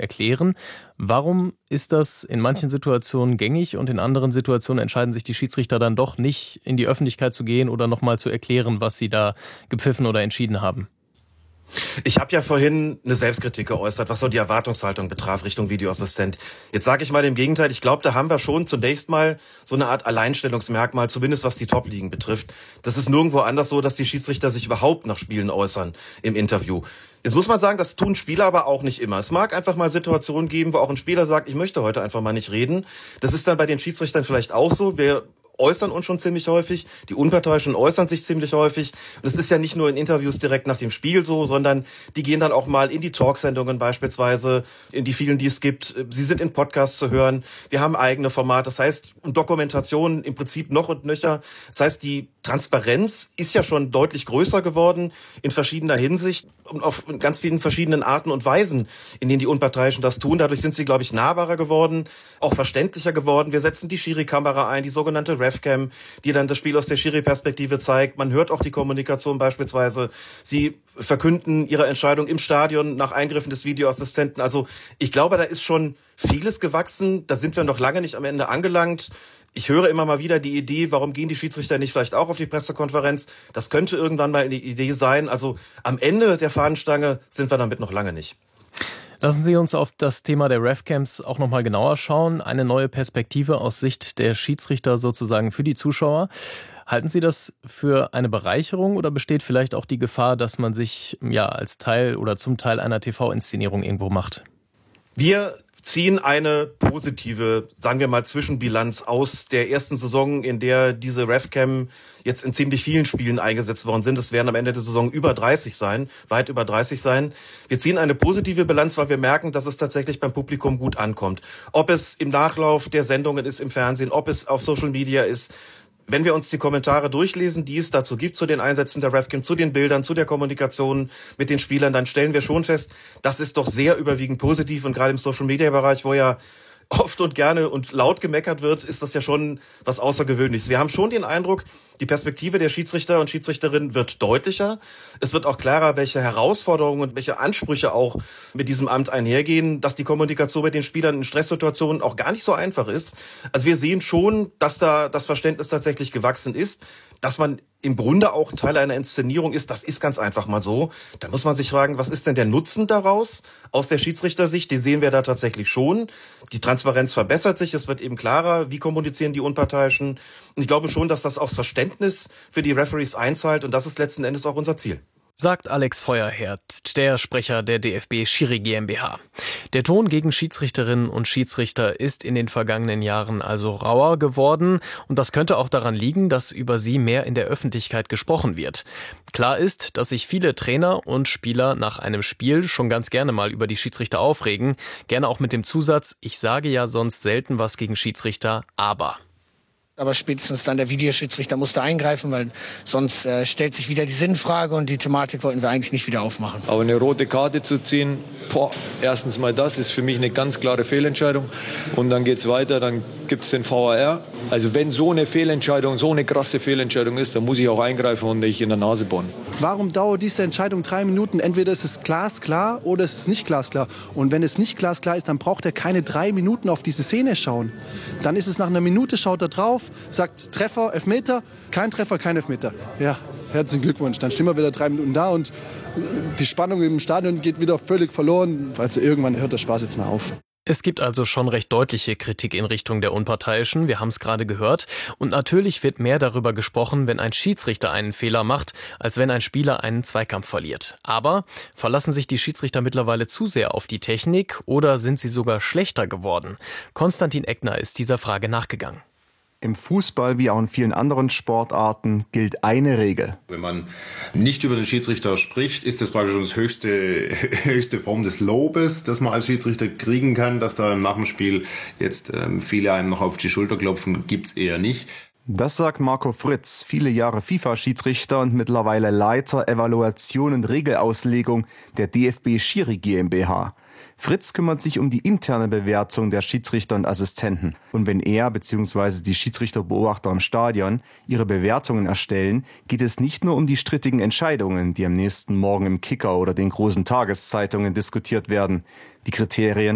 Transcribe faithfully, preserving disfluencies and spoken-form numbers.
erklären. Warum ist das in manchen Situationen gängig und in anderen Situationen entscheiden sich die Schiedsrichter dann doch nicht, in die Öffentlichkeit zu gehen oder nochmal zu erklären, was sie da gepfiffen oder entschieden haben? Ich habe ja vorhin eine Selbstkritik geäußert, was so die Erwartungshaltung betraf Richtung Videoassistent. Jetzt sage ich mal im Gegenteil, ich glaube, da haben wir schon zunächst mal so eine Art Alleinstellungsmerkmal, zumindest was die Top-Ligen betrifft. Das ist nirgendwo anders so, dass die Schiedsrichter sich überhaupt nach Spielen äußern im Interview. Jetzt muss man sagen, das tun Spieler aber auch nicht immer. Es mag einfach mal Situationen geben, wo auch ein Spieler sagt, ich möchte heute einfach mal nicht reden. Das ist dann bei den Schiedsrichtern vielleicht auch so. Wir äußern uns schon ziemlich häufig, die Unparteiischen äußern sich ziemlich häufig. Und es ist ja nicht nur in Interviews direkt nach dem Spiel so, sondern die gehen dann auch mal in die Talksendungen beispielsweise, in die vielen, die es gibt. Sie sind in Podcasts zu hören. Wir haben eigene Formate, das heißt, Dokumentationen im Prinzip noch und nöcher. Das heißt, die Transparenz ist ja schon deutlich größer geworden in verschiedener Hinsicht und auf ganz vielen verschiedenen Arten und Weisen, in denen die Unparteiischen das tun. Dadurch sind sie, glaube ich, nahbarer geworden, auch verständlicher geworden. Wir setzen die Schiri-Kamera ein, die sogenannte Refcam, die dann das Spiel aus der Schiri-Perspektive zeigt. Man hört auch die Kommunikation beispielsweise. Sie verkünden ihre Entscheidung im Stadion nach Eingriffen des Videoassistenten. Also ich glaube, da ist schon vieles gewachsen. Da sind wir noch lange nicht am Ende angelangt. Ich höre immer mal wieder die Idee, warum gehen die Schiedsrichter nicht vielleicht auch auf die Pressekonferenz? Das könnte irgendwann mal eine Idee sein. Also am Ende der Fahnenstange sind wir damit noch lange nicht. Lassen Sie uns auf das Thema der Refcams auch nochmal genauer schauen. Eine neue Perspektive aus Sicht der Schiedsrichter sozusagen für die Zuschauer. Halten Sie das für eine Bereicherung oder besteht vielleicht auch die Gefahr, dass man sich ja als Teil oder zum Teil einer T V-Inszenierung irgendwo macht? Wir ziehen eine positive, sagen wir mal, Zwischenbilanz aus der ersten Saison, in der diese Refcam jetzt in ziemlich vielen Spielen eingesetzt worden sind. Es werden am Ende der Saison über dreißig sein, weit über dreißig sein. Wir ziehen eine positive Bilanz, weil wir merken, dass es tatsächlich beim Publikum gut ankommt. Ob es im Nachlauf der Sendungen ist im Fernsehen, ob es auf Social Media ist. Wenn wir uns die Kommentare durchlesen, die es dazu gibt, zu den Einsätzen der Refcam, zu den Bildern, zu der Kommunikation mit den Spielern, dann stellen wir schon fest, das ist doch sehr überwiegend positiv. Und gerade im Social-Media-Bereich, wo ja oft und gerne und laut gemeckert wird, ist das ja schon was Außergewöhnliches. Wir haben schon den Eindruck, die Perspektive der Schiedsrichter und Schiedsrichterinnen wird deutlicher. Es wird auch klarer, welche Herausforderungen und welche Ansprüche auch mit diesem Amt einhergehen, dass die Kommunikation mit den Spielern in Stresssituationen auch gar nicht so einfach ist. Also wir sehen schon, dass da das Verständnis tatsächlich gewachsen ist, dass man im Grunde auch Teil einer Inszenierung ist. Das ist ganz einfach mal so. Da muss man sich fragen, was ist denn der Nutzen daraus aus der Schiedsrichtersicht? Den sehen wir da tatsächlich schon. Die Transparenz verbessert sich. Es wird eben klarer, wie kommunizieren die Unparteiischen. Und ich glaube schon, dass das aufs Verständnis für die Referees einzahlt. Und das ist letzten Endes auch unser Ziel. Sagt Alex Feuerherd, der Sprecher der D F B Schiri GmbH. Der Ton gegen Schiedsrichterinnen und Schiedsrichter ist in den vergangenen Jahren also rauer geworden. Und das könnte auch daran liegen, dass über sie mehr in der Öffentlichkeit gesprochen wird. Klar ist, dass sich viele Trainer und Spieler nach einem Spiel schon ganz gerne mal über die Schiedsrichter aufregen. Gerne auch mit dem Zusatz, ich sage ja sonst selten was gegen Schiedsrichter, aber... Aber spätestens dann der Videoschiedsrichter musste eingreifen, weil sonst äh, stellt sich wieder die Sinnfrage und die Thematik wollten wir eigentlich nicht wieder aufmachen. Aber eine rote Karte zu ziehen, boah, erstens mal das ist für mich eine ganz klare Fehlentscheidung. Und dann geht's weiter, dann gibt's den V A R. Also wenn so eine Fehlentscheidung, so eine krasse Fehlentscheidung ist, dann muss ich auch eingreifen und nicht in der Nase bohren. Warum dauert diese Entscheidung drei Minuten? Entweder ist es glasklar oder es ist nicht glasklar. Und wenn es nicht glasklar ist, dann braucht er keine drei Minuten auf diese Szene schauen. Dann ist es nach einer Minute, schaut er drauf, sagt Treffer, Elfmeter, kein Treffer, kein Elfmeter. Ja, herzlichen Glückwunsch. Dann stehen wir wieder drei Minuten da und die Spannung im Stadion geht wieder völlig verloren. Also irgendwann hört der Spaß jetzt mal auf. Es gibt also schon recht deutliche Kritik in Richtung der Unparteiischen, wir haben es gerade gehört. Und natürlich wird mehr darüber gesprochen, wenn ein Schiedsrichter einen Fehler macht, als wenn ein Spieler einen Zweikampf verliert. Aber verlassen sich die Schiedsrichter mittlerweile zu sehr auf die Technik oder sind sie sogar schlechter geworden? Konstantin Eckner ist dieser Frage nachgegangen. Im Fußball wie auch in vielen anderen Sportarten gilt eine Regel. Wenn man nicht über den Schiedsrichter spricht, ist das praktisch schon das höchste, höchste Form des Lobes, das man als Schiedsrichter kriegen kann. Dass da nach dem Spiel jetzt ähm, viele einem noch auf die Schulter klopfen, gibt's eher nicht. Das sagt Marco Fritz, viele Jahre FIFA-Schiedsrichter und mittlerweile Leiter Evaluation und Regelauslegung der D F B Schiri GmbH. Fritz kümmert sich um die interne Bewertung der Schiedsrichter und Assistenten. Und wenn er bzw. die Schiedsrichterbeobachter im Stadion ihre Bewertungen erstellen, geht es nicht nur um die strittigen Entscheidungen, die am nächsten Morgen im Kicker oder den großen Tageszeitungen diskutiert werden. Die Kriterien